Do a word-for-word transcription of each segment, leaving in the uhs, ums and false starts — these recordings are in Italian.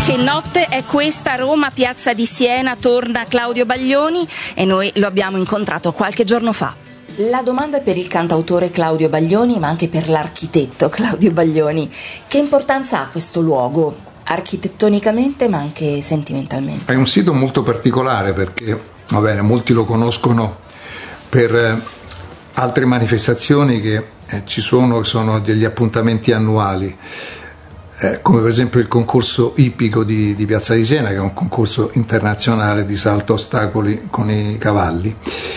Che notte è questa? Roma, Piazza di Siena, torna Claudio Baglioni e noi lo abbiamo incontrato qualche giorno fa. La domanda è per il cantautore Claudio Baglioni, ma anche per l'architetto Claudio Baglioni. Che importanza ha questo luogo, architettonicamente ma anche sentimentalmente? È un sito molto particolare perché, va bene, molti lo conoscono per eh, altre manifestazioni che eh, ci sono, che sono degli appuntamenti annuali. Eh, come per esempio il concorso ippico di, di Piazza di Siena, che è un concorso internazionale di salto ostacoli con i cavalli,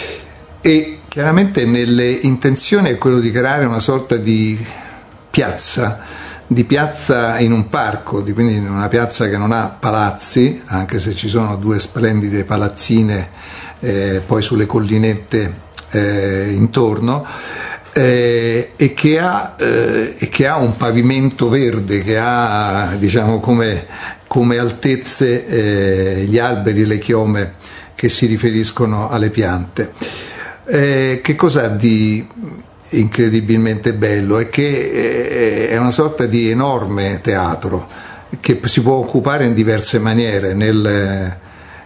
e chiaramente nelle intenzioni è quello di creare una sorta di piazza, di piazza in un parco, di, quindi in una piazza che non ha palazzi, anche se ci sono due splendide palazzine eh, poi sulle collinette eh, intorno, Eh, e, che ha, eh, e che ha un pavimento verde, che ha, diciamo, come, come altezze eh, gli alberi e le chiome che si riferiscono alle piante. Eh, che cos'ha di incredibilmente bello? È che eh, è una sorta di enorme teatro che si può occupare in diverse maniere. Nel,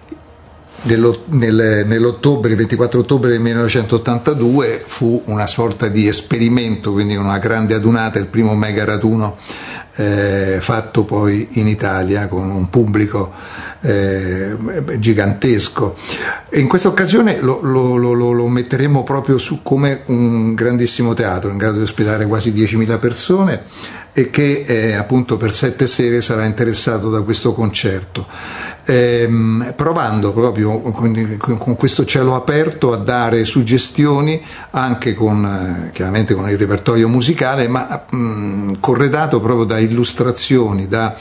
Nell'ottobre, il ventiquattro ottobre del millenovecentottantadue fu una sorta di esperimento, quindi una grande adunata, il primo mega raduno eh, fatto poi in Italia con un pubblico eh, gigantesco. E in questa occasione lo, lo, lo, lo metteremo proprio su come un grandissimo teatro in grado di ospitare quasi diecimila persone e che eh, appunto per sette sere sarà interessato da questo concerto, ehm, provando proprio con, con questo cielo aperto a dare suggestioni anche con eh, chiaramente con il repertorio musicale, ma mh, corredato proprio da illustrazioni, da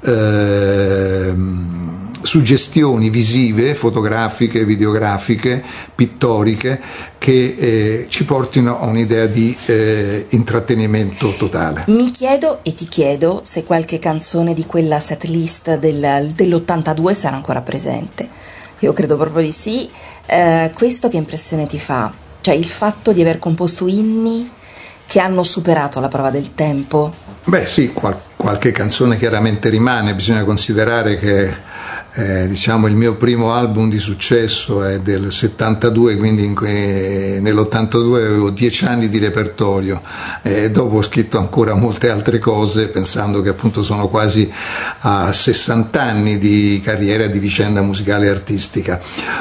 eh, suggestioni visive, fotografiche, videografiche, pittoriche, che eh, ci portino a un'idea di eh, intrattenimento totale. Mi chiedo e ti chiedo se qualche canzone di quella setlist del, dell'ottantadue sarà ancora presente. Io credo proprio di sì. Eh, questo che impressione ti fa? Cioè il fatto di aver composto inni che hanno superato la prova del tempo? Beh sì, qual- qualche canzone chiaramente rimane. Bisogna considerare che Eh, diciamo il mio primo album di successo è del settantadue, quindi in que- nell'ottantadue avevo dieci anni di repertorio e eh, dopo ho scritto ancora molte altre cose, pensando che appunto sono quasi a sessanta anni di carriera, di vicenda musicale e artistica.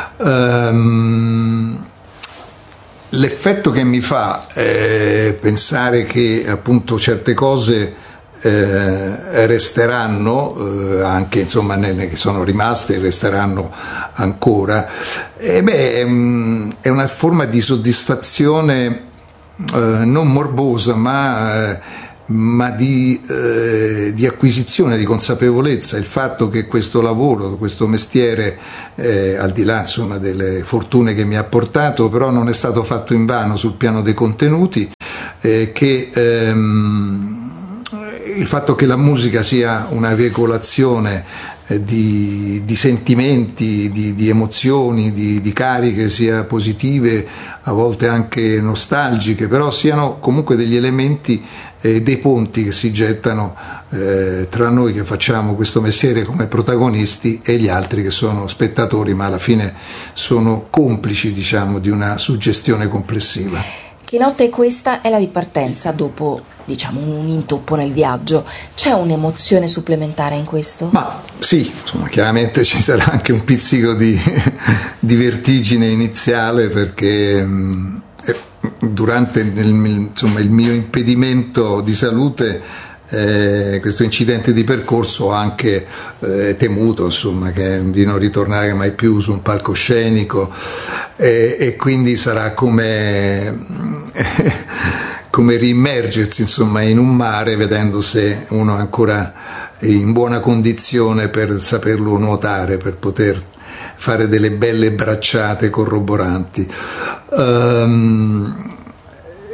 Um, l'effetto che mi fa è pensare che appunto certe cose Eh, resteranno eh, anche, insomma, ne, che sono rimaste e resteranno ancora, e beh, è, è una forma di soddisfazione eh, non morbosa ma, eh, ma di, eh, di acquisizione, di consapevolezza, il fatto che questo lavoro, questo mestiere, eh, al di là insomma delle fortune che mi ha portato, però non è stato fatto invano sul piano dei contenuti, eh, che ehm, il fatto che la musica sia una veicolazione eh, di, di sentimenti, di, di emozioni, di, di cariche sia positive, a volte anche nostalgiche, però siano comunque degli elementi, eh, dei ponti che si gettano eh, tra noi che facciamo questo mestiere come protagonisti e gli altri che sono spettatori, ma alla fine sono complici, diciamo, di una suggestione complessiva. Che notte è questa? È la ripartenza dopo, diciamo, un intoppo nel viaggio. C'è un'emozione supplementare in questo? Ma sì, insomma, chiaramente ci sarà anche un pizzico di, di vertigine iniziale, perché mh, durante il, insomma, il mio impedimento di salute, eh, questo incidente di percorso, ho anche eh, temuto insomma, che, di non ritornare mai più su un palcoscenico, e, e quindi sarà come come riimmergersi insomma in un mare, vedendo se uno è ancora in buona condizione per saperlo nuotare, per poter fare delle belle bracciate corroboranti. Um,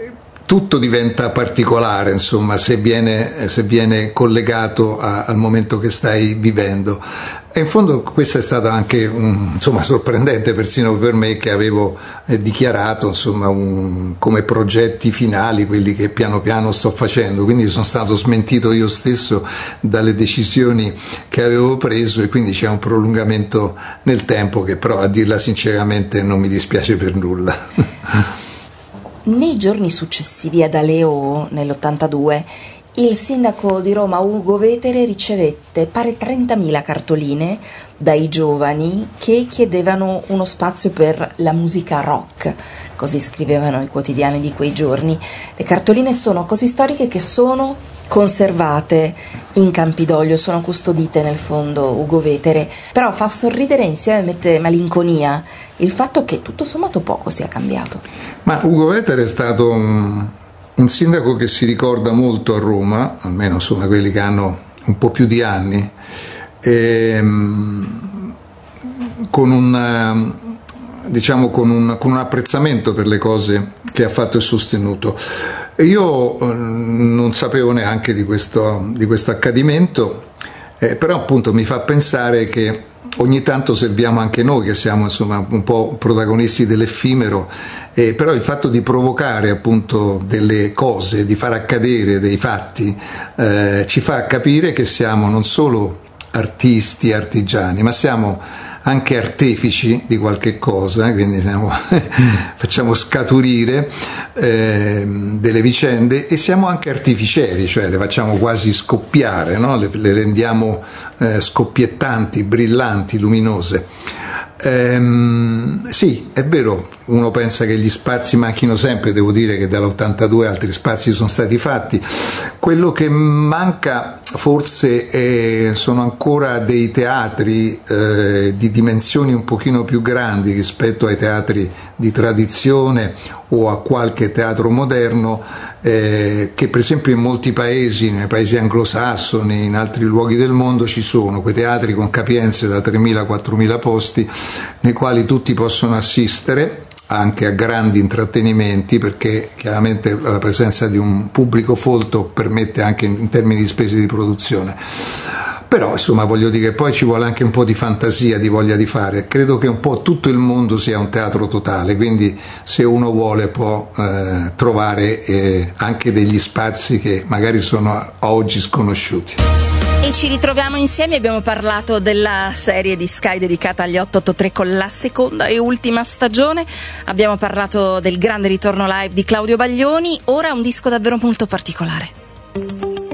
tutto diventa particolare, insomma, se viene, se viene collegato a, al momento che stai vivendo. E in fondo questa è stata anche un, insomma, sorprendente persino per me, che avevo eh, dichiarato, insomma, un, come progetti finali quelli che piano piano sto facendo, quindi sono stato smentito io stesso dalle decisioni che avevo preso, e quindi c'è un prolungamento nel tempo che però, a dirla sinceramente, non mi dispiace per nulla. Nei giorni successivi ad Aleo nell'ottantadue, il sindaco di Roma Ugo Vetere ricevette pare trentamila cartoline dai giovani che chiedevano uno spazio per la musica rock, così scrivevano i quotidiani di quei giorni. Le cartoline sono così storiche che sono conservate in Campidoglio, sono custodite nel fondo Ugo Vetere, però fa sorridere e insieme mette malinconia il fatto che tutto sommato poco sia cambiato. Ma Ugo Vetere è stato un, un sindaco che si ricorda molto a Roma, almeno insomma quelli che hanno un po' più di anni, e, con un diciamo con un, con un apprezzamento per le cose che ha fatto e sostenuto. Io eh, non sapevo neanche di questo, di questo accadimento, eh, però appunto mi fa pensare che ogni tanto serviamo anche noi, che siamo insomma un po' protagonisti dell'effimero, eh, però il fatto di provocare appunto delle cose, di far accadere dei fatti, eh, ci fa capire che siamo non solo artisti, artigiani, ma siamo anche artefici di qualche cosa, quindi siamo, facciamo scaturire eh, delle vicende, e siamo anche artificieri, cioè le facciamo quasi scoppiare, no? le, le rendiamo eh, scoppiettanti, brillanti, luminose. Ehm, sì, è vero, uno pensa che gli spazi manchino sempre, devo dire che dall'ottantadue altri spazi sono stati fatti. Quello che manca forse è, sono ancora dei teatri eh, di dimensioni un pochino più grandi rispetto ai teatri di tradizione o a qualche teatro moderno, eh, che per esempio in molti paesi, nei paesi anglosassoni, in altri luoghi del mondo, ci sono quei teatri con capienze da tremila quattromila posti, nei quali tutti possono assistere anche a grandi intrattenimenti, perché chiaramente la presenza di un pubblico folto permette anche in termini di spese di produzione. Però insomma voglio dire, poi ci vuole anche un po' di fantasia, di voglia di fare. Credo che un po' tutto il mondo sia un teatro totale, quindi se uno vuole può eh, trovare eh, anche degli spazi che magari sono a oggi sconosciuti. E ci ritroviamo insieme, abbiamo parlato della serie di Sky dedicata agli otto otto tre con la seconda e ultima stagione, abbiamo parlato del grande ritorno live di Claudio Baglioni, ora un disco davvero molto particolare.